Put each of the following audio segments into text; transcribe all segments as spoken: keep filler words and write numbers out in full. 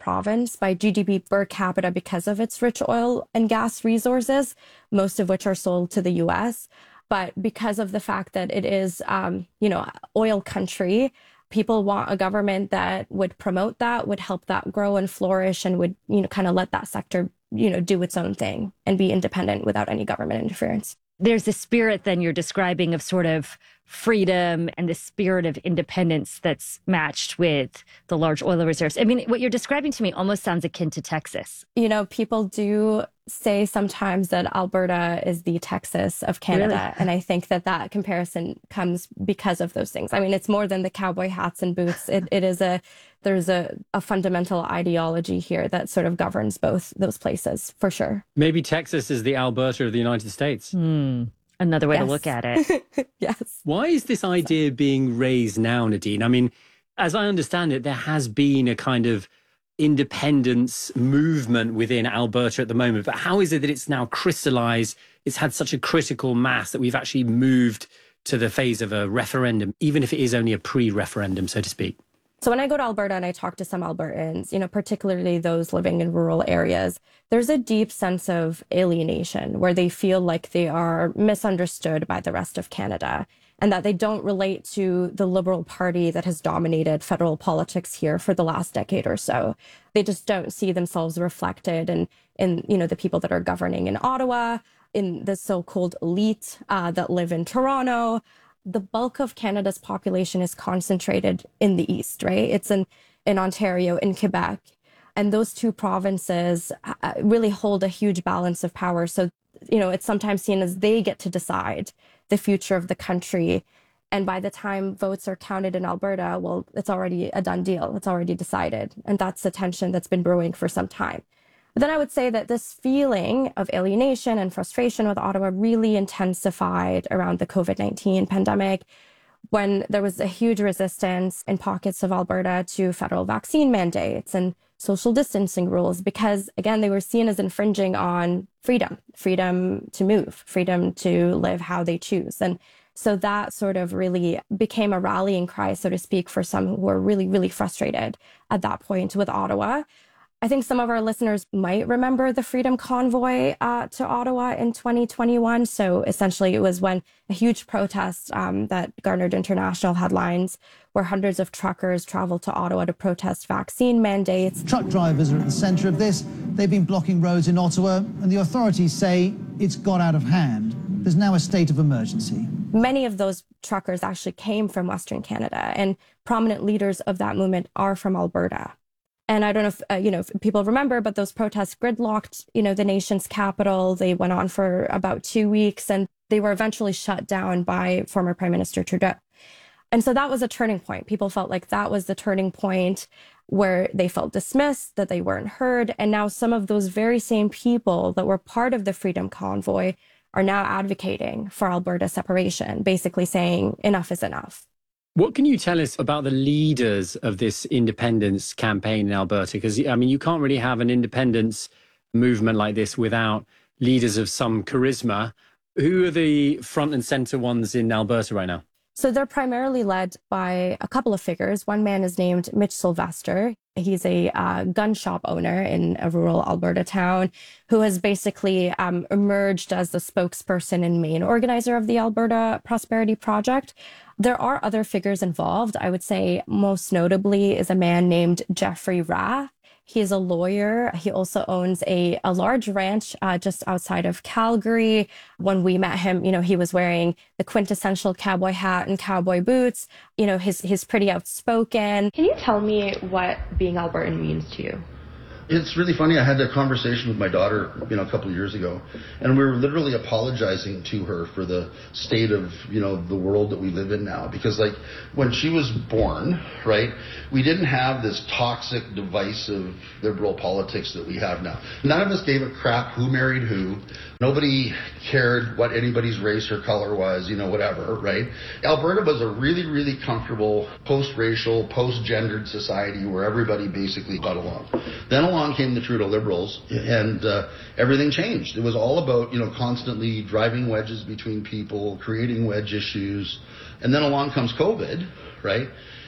province by G D P per capita because of its rich oil and gas resources, most of which are sold to the U S. But because of the fact that it is, um, you know, oil country, people want a government that would promote that, would help that grow and flourish, and would, you know, kind of let that sector, you know, do its own thing and be independent without any government interference. There's the spirit then you're describing of sort of freedom and the spirit of independence that's matched with the large oil reserves. I mean, what you're describing to me almost sounds akin to Texas. You know, people do say sometimes that Alberta is the Texas of Canada. Really? And I think that that comparison comes because of those things. I mean, it's more than the cowboy hats and boots. It, it is a, there's a, a fundamental ideology here that sort of governs both those places, for sure. Maybe Texas is the Alberta of the United States. Hmm. Another way yes. to look at it. Yes. Why is this idea being raised now, Nadine? I mean, as I understand it, there has been a kind of independence movement within Alberta at the moment. But how is it that it's now crystallized? It's had such a critical mass that we've actually moved to the phase of a referendum, even if it is only a pre-referendum, so to speak. So when I go to Alberta and I talk to some Albertans, you know, particularly those living in rural areas, there's a deep sense of alienation where they feel like they are misunderstood by the rest of Canada and that they don't relate to the Liberal Party that has dominated federal politics here for the last decade or so. They just don't see themselves reflected in, in you know, the people that are governing in Ottawa, in the so-called elite uh, that live in Toronto. The bulk of Canada's population is concentrated in the east, right? It's in, in Ontario, in Quebec. And those two provinces uh, really hold a huge balance of power. So, you know, it's sometimes seen as they get to decide the future of the country. And by the time votes are counted in Alberta, well, it's already a done deal. It's already decided. And that's the tension that's been brewing for some time. But then I would say that this feeling of alienation and frustration with Ottawa really intensified around the COVID nineteen pandemic, when there was a huge resistance in pockets of Alberta to federal vaccine mandates and social distancing rules, because, again, they were seen as infringing on freedom, freedom to move, freedom to live how they choose. And so that sort of really became a rallying cry, so to speak, for some who were really, really frustrated at that point with Ottawa. I think some of our listeners might remember the Freedom Convoy uh, to Ottawa in twenty twenty-one. So essentially it was when a huge protest um, that garnered international headlines, where hundreds of truckers traveled to Ottawa to protest vaccine mandates. Truck drivers are at the centre of this. They've been blocking roads in Ottawa, and the authorities say it's got out of hand. There's now a state of emergency. Many of those truckers actually came from Western Canada, and prominent leaders of that movement are from Alberta. And I don't know if, uh, you know, if people remember, but those protests gridlocked, you know, the nation's capital. They went on for about two weeks and they were eventually shut down by former Prime Minister Trudeau. And so that was a turning point. People felt like that was the turning point where they felt dismissed, that they weren't heard. And now some of those very same people that were part of the Freedom Convoy are now advocating for Alberta separation, basically saying enough is enough. What can you tell us about the leaders of this independence campaign in Alberta? Because, I mean, you can't really have an independence movement like this without leaders of some charisma. Who are the front and centre ones in Alberta right now? So they're primarily led by a couple of figures. One man is named Mitch Sylvester. He's a uh, gun shop owner in a rural Alberta town who has basically um, emerged as the spokesperson and main organizer of the Alberta Prosperity Project. There are other figures involved. I would say most notably is a man named Jeffrey Rath. He is a lawyer. He also owns a, a large ranch uh, just outside of Calgary. When we met him, you know, he was wearing the quintessential cowboy hat and cowboy boots. You know, he's, he's pretty outspoken. Can you tell me what being Albertan means to you? It's really funny. I had a conversation with my daughter, you know, a couple of years ago, and we were literally apologizing to her for the state of, you know, the world that we live in now. Because, like, when she was born, right, we didn't have this toxic, divisive, liberal politics that we have now. None of us gave a crap who married who. Nobody cared what anybody's race or color was, you know, whatever, right? Alberta was a really, really comfortable post-racial, post-gendered society where everybody basically got along. Then along came the Trudeau Liberals, and uh, everything changed. It was all about, you know, constantly driving wedges between people, creating wedge issues. And then along comes COVID, right?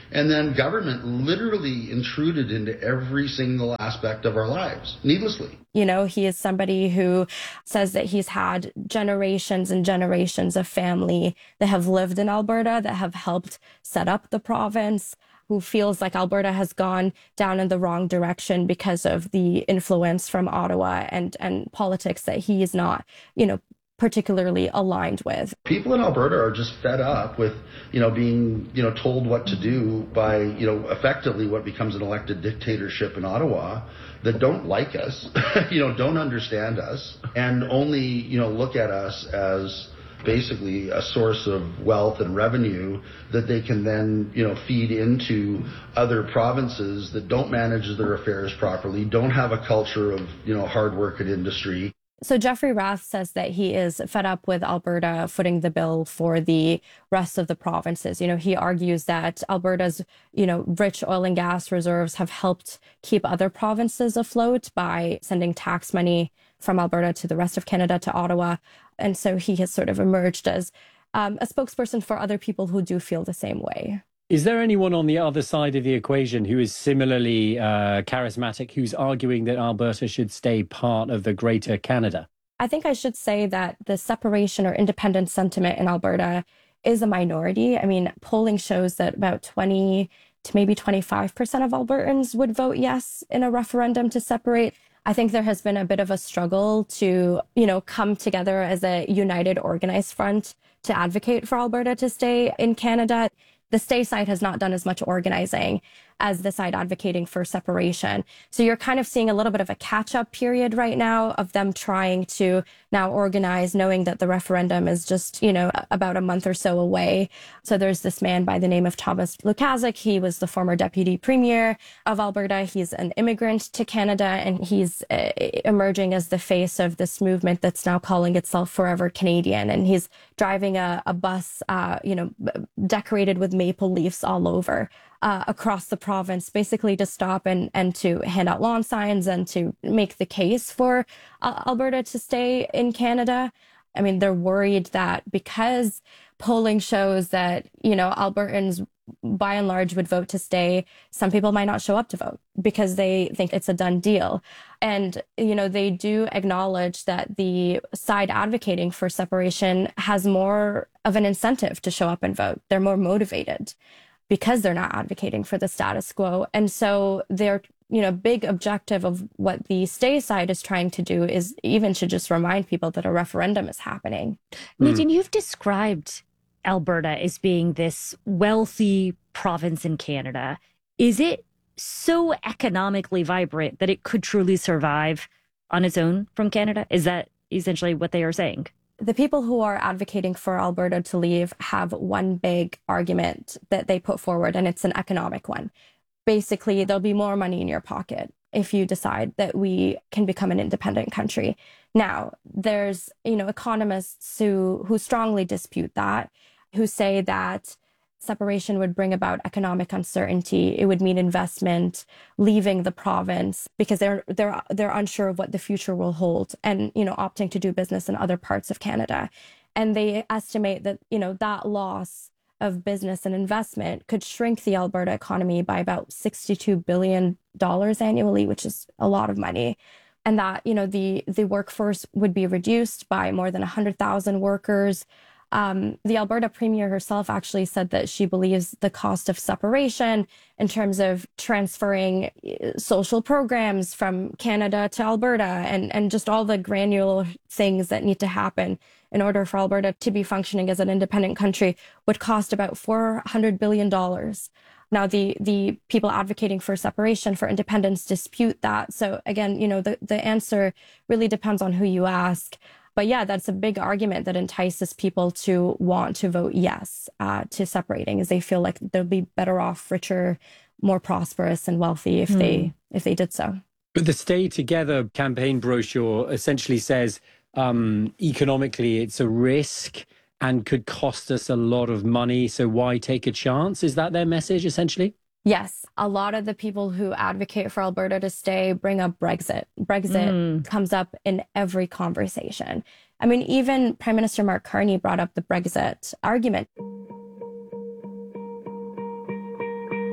And then government literally intruded into every single aspect of our lives, needlessly. You know, he is somebody who says that he's had generations and generations of family that have lived in Alberta, that have helped set up the province, who feels like Alberta has gone down in the wrong direction because of the influence from Ottawa and, and politics that he is not, you know, particularly aligned with. People in Alberta are just fed up with, you know, being, you know, told what to do by, you know, effectively what becomes an elected dictatorship in Ottawa that don't like us, you know, don't understand us, and only, you know, look at us as basically a source of wealth and revenue that they can then, you know, feed into other provinces that don't manage their affairs properly, don't have a culture of, you know, hard work and industry. So Jeffrey Rath says that he is fed up with Alberta footing the bill for the rest of the provinces. You know, he argues that Alberta's, you know, rich oil and gas reserves have helped keep other provinces afloat by sending tax money from Alberta to the rest of Canada, to Ottawa. And so he has sort of emerged as um, a spokesperson for other people who do feel the same way. Is there anyone on the other side of the equation who is similarly uh, charismatic, who's arguing that Alberta should stay part of the Greater Canada? I think I should say that the separation or independence sentiment in Alberta is a minority. I mean, polling shows that about twenty to maybe twenty-five percent of Albertans would vote yes in a referendum to separate. I think there has been a bit of a struggle to, you know, come together as a united, organized front to advocate for Alberta to stay in Canada. The stay side has not done as much organizing as the side advocating for separation. So you're kind of seeing a little bit of a catch-up period right now of them trying to now organize, knowing that the referendum is just, you know, about a month or so away. So there's this man by the name of Thomas Lukaszuk. He was the former deputy premier of Alberta. He's an immigrant to Canada, and he's uh, emerging as the face of this movement that's now calling itself Forever Canadian. And he's driving a, a bus, uh, you know, decorated with maple leaves all over. Uh, across the province, basically to stop and, and to hand out lawn signs and to make the case for uh, Alberta to stay in Canada. I mean, they're worried that because polling shows that, you know, Albertans by and large would vote to stay, some people might not show up to vote because they think it's a done deal. And, you know, they do acknowledge that the side advocating for separation has more of an incentive to show up and vote. They're more motivated because they're not advocating for the status quo. And so their, you know, big objective of what the stay side is trying to do is even to just remind people that a referendum is happening. Nadine, mm. you've described Alberta as being this wealthy province in Canada. Is it so economically vibrant that it could truly survive on its own from Canada? Is that essentially what they are saying? The people who are advocating for Alberta to leave have one big argument that they put forward, and it's an economic one. Basically, there'll be more money in your pocket if you decide that we can become an independent country. Now, there's, you know, economists who, who strongly dispute that, who say that separation would bring about economic uncertainty. It would mean investment leaving the province because they're they're they're unsure of what the future will hold, and, you know, opting to do business in other parts of Canada. And they estimate that, you know, that loss of business and investment could shrink the Alberta economy by about sixty-two billion dollars annually, which is a lot of money. And that, you know, the the workforce would be reduced by more than one hundred thousand workers. Um, the Alberta Premier herself actually said that she believes the cost of separation in terms of transferring social programs from Canada to Alberta and, and just all the granular things that need to happen in order for Alberta to be functioning as an independent country would cost about four hundred billion dollars. Now, the the people advocating for separation, for independence, dispute that. So again, you know, the, the answer really depends on who you ask. But yeah, that's a big argument that entices people to want to vote yes uh, to separating, as they feel like they'll be better off, richer, more prosperous and wealthy if mm. they if they did so. But the Stay Together campaign brochure essentially says um, economically it's a risk and could cost us a lot of money. So why take a chance? Is that their message essentially? Yes, a lot of the people who advocate for Alberta to stay bring up Brexit. Brexit mm. comes up in every conversation. I mean, even Prime Minister Mark Carney brought up the Brexit argument.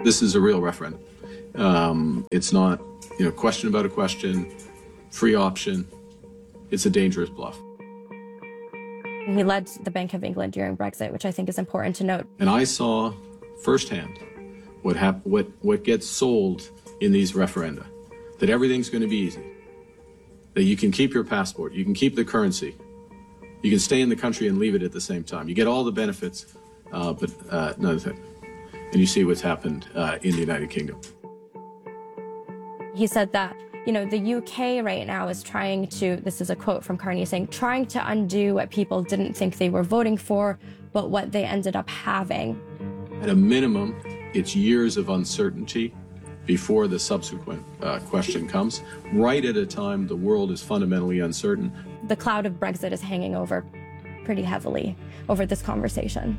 This is a real referendum. Um, it's not, you know, question about a question, free option. It's a dangerous bluff. He led the Bank of England during Brexit, which I think is important to note. And I saw firsthand what hap- what what gets sold in these referenda, that everything's going to be easy, that you can keep your passport, you can keep the currency, you can stay in the country and leave it at the same time. You get all the benefits, uh, but uh, none thing. And you see what's happened uh, in the United Kingdom. He said that, you know, the U K right now is trying to, this is a quote from Carney saying, trying to undo what people didn't think they were voting for, but what they ended up having. At a minimum, it's years of uncertainty before the subsequent uh, question comes, right at a time the world is fundamentally uncertain. The cloud of Brexit is hanging over pretty heavily over this conversation.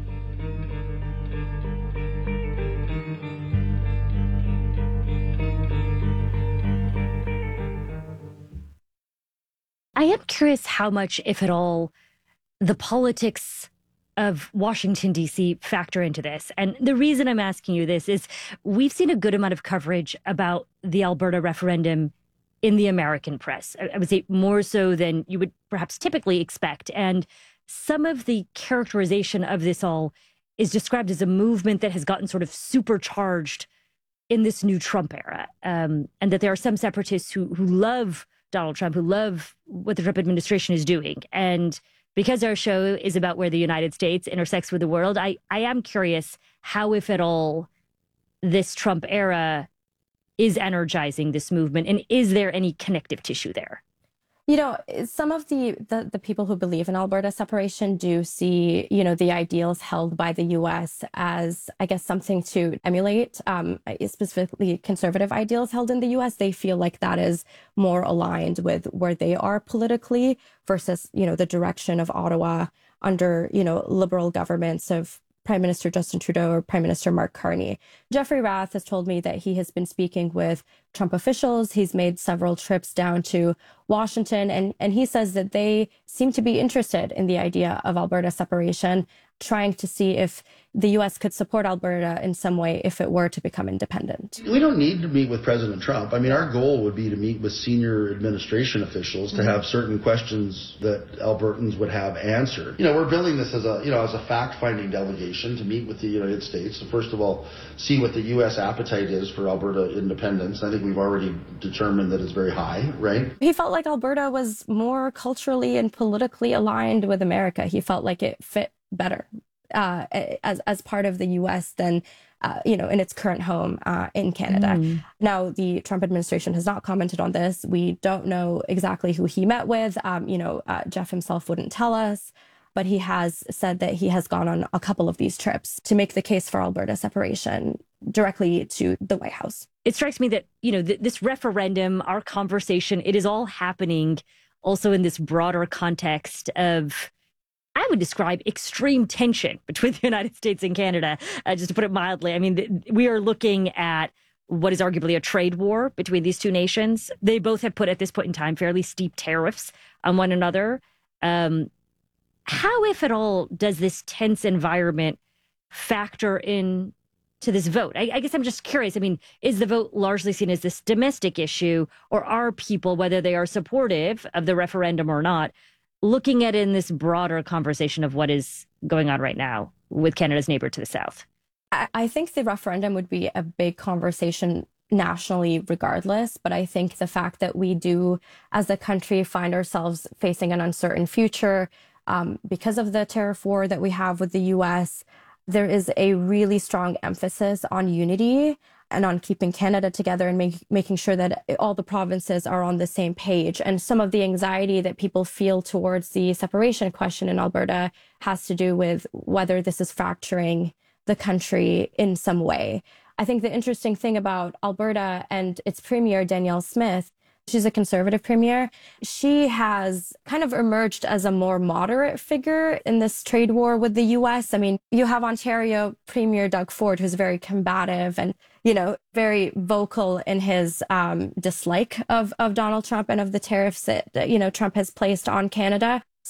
I am curious how much, if at all, the politics of Washington, D C factor into this. And the reason I'm asking you this is we've seen a good amount of coverage about the Alberta referendum in the American press. I would say more so than you would perhaps typically expect. And some of the characterization of this all is described as a movement that has gotten sort of supercharged in this new Trump era. Um, and that there are some separatists who who love Donald Trump, who love what the Trump administration is doing. And because our show is about where the United States intersects with the world, I, I am curious how, if at all, this Trump era is energizing this movement. And is there any connective tissue there? You know, some of the, the, the people who believe in Alberta separation do see, you know, the ideals held by the U S as, I guess, something to emulate, um, specifically conservative ideals held in the U S. They feel like that is more aligned with where they are politically versus, you know, the direction of Ottawa under, you know, liberal governments of Prime Minister Justin Trudeau or Prime Minister Mark Carney. Jeffrey Rath has told me that he has been speaking with Trump officials. He's made several trips down to Washington, and, and he says that they seem to be interested in the idea of Alberta separation, trying to see if the U S could support Alberta in some way if it were to become independent. We don't need to meet with President Trump. I mean, our goal would be to meet with senior administration officials to mm-hmm. have certain questions that Albertans would have answered. You know, we're building this as a, you know, as a fact-finding delegation to meet with the United States. So first of all, see what the U S appetite is for Alberta independence. I think we've already determined that it's very high, right? He felt like Alberta was more culturally and politically aligned with America. He felt like it fit better uh, as as part of the U S than, uh, you know, in its current home uh, in Canada. Mm. Now, the Trump administration has not commented on this. We don't know exactly who he met with. Um, you know, uh, Jeff himself wouldn't tell us, but he has said that he has gone on a couple of these trips to make the case for Alberta separation directly to the White House. It strikes me that, you know, th- this referendum, our conversation, it is all happening also in this broader context of, I would describe extreme tension between the United States and Canada, uh, just to put it mildly. I mean, th- we are looking at what is arguably a trade war between these two nations. They both have put, at this point in time, fairly steep tariffs on one another. Um, how, if at all, does this tense environment factor in to this vote? I, I guess I'm just curious. I mean, is the vote largely seen as this domestic issue, or are people, whether they are supportive of the referendum or not, looking at it in this broader conversation of what is going on right now with Canada's neighbor to the south? I think the referendum would be a big conversation nationally regardless, but I think the fact that we do, as a country, find ourselves facing an uncertain future um, because of the tariff war that we have with the U S, there is a really strong emphasis on unity and on keeping Canada together and make, making sure that all the provinces are on the same page. And some of the anxiety that people feel towards the separation question in Alberta has to do with whether this is fracturing the country in some way. I think the interesting thing about Alberta and its premier, Danielle Smith, she's a conservative premier. She has kind of emerged as a more moderate figure in this trade war with the U S. I mean, you have Ontario Premier Doug Ford, who's very combative and, you know, very vocal in his um, dislike of, of Donald Trump and of the tariffs that, you know, Trump has placed on Canada.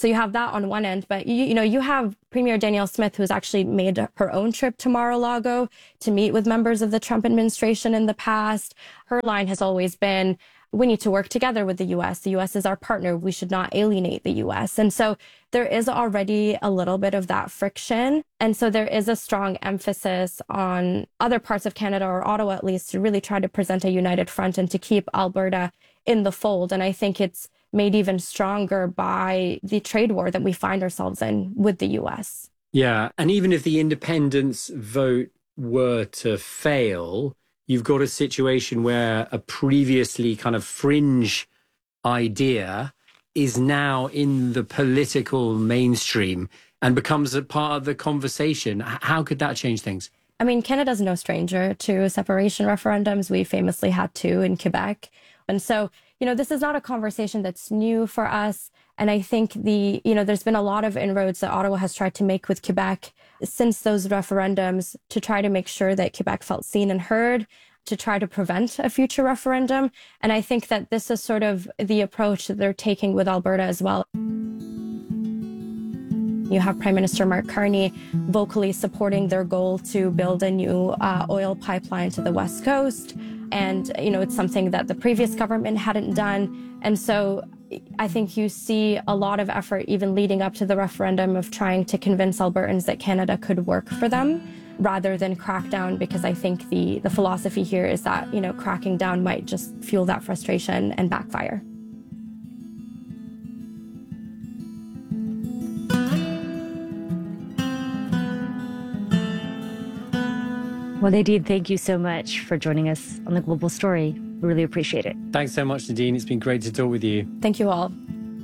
So you have that on one end, but you, you know, you have Premier Danielle Smith, who's actually made her own trip to Mar-a-Lago to meet with members of the Trump administration in the past. Her line has always been, we need to work together with the U S. The U S is our partner. We should not alienate the U S. And so there is already a little bit of that friction. And so there is a strong emphasis on other parts of Canada, or Ottawa at least, to really try to present a united front and to keep Alberta in the fold. And I think it's made even stronger by the trade war that we find ourselves in with the U S. Yeah. And even if the independence vote were to fail, you've got a situation where a previously kind of fringe idea is now in the political mainstream and becomes a part of the conversation. How could that change things? I mean, Canada's no stranger to separation referendums. We famously had two in Quebec. And so, you know, this is not a conversation that's new for us. And I think the, you know, there's been a lot of inroads that Ottawa has tried to make with Quebec since those referendums to try to make sure that Quebec felt seen and heard, to try to prevent a future referendum. And I think that this is sort of the approach that they're taking with Alberta as well. You have Prime Minister Mark Carney vocally supporting their goal to build a new uh, oil pipeline to the West Coast. And, you know, it's something that the previous government hadn't done. And so I think you see a lot of effort, even leading up to the referendum, of trying to convince Albertans that Canada could work for them rather than crack down, because I think the, the philosophy here is that, you know, cracking down might just fuel that frustration and backfire. Well, Nadine, thank you so much for joining us on The Global Story. We really appreciate it. Thanks so much, Nadine. It's been great to talk with you. Thank you all.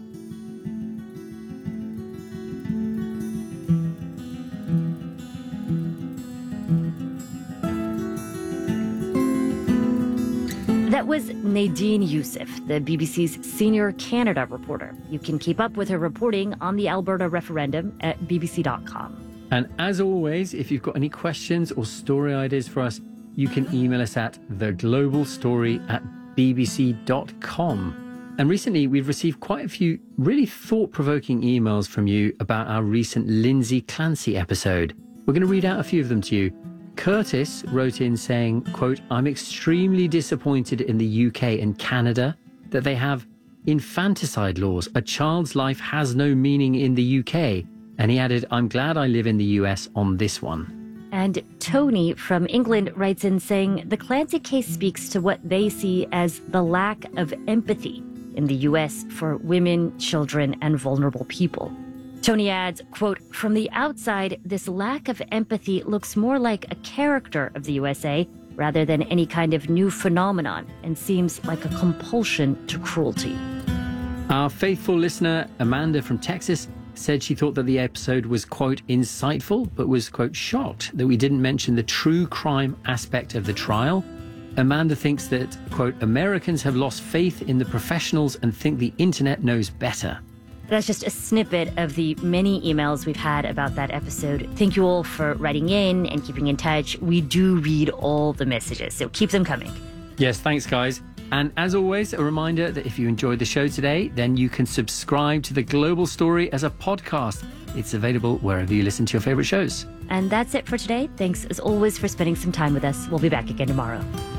That was Nadine Youssef, the B B C's senior Canada reporter. You can keep up with her reporting on the Alberta referendum at b b c dot com. And as always, if you've got any questions or story ideas for us, you can email us at theglobalstory at b b c dot com. And recently, we've received quite a few really thought-provoking emails from you about our recent Lindsay Clancy episode. We're going to read out a few of them to you. Curtis wrote in saying, quote, I'm extremely disappointed in the U K and Canada that they have infanticide laws. A child's life has no meaning in the U K. And he added, I'm glad I live in the U S on this one. And Tony from England writes in saying, the Clancy case speaks to what they see as the lack of empathy in the U S for women, children, and vulnerable people. Tony adds, quote, from the outside, this lack of empathy looks more like a character of the U S A rather than any kind of new phenomenon, and seems like a compulsion to cruelty. Our faithful listener, Amanda from Texas, said she thought that the episode was, quote, insightful, but was, quote, shocked that we didn't mention the true crime aspect of the trial. Amanda thinks that, quote, Americans have lost faith in the professionals and think the internet knows better. That's just a snippet of the many emails we've had about that episode. Thank you all for writing in and keeping in touch. We do read all the messages, so keep them coming. Yes, thanks, guys. And as always, a reminder that if you enjoyed the show today, then you can subscribe to The Global Story as a podcast. It's available wherever you listen to your favorite shows. And that's it for today. Thanks, as always, for spending some time with us. We'll be back again tomorrow.